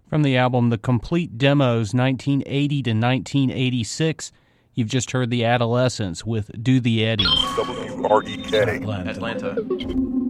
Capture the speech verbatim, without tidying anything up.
From the album The Complete Demos, nineteen eighty to nineteen eighty-six, you've just heard The Adolescents with Do the Eddie. W R E K Atlanta. Atlanta.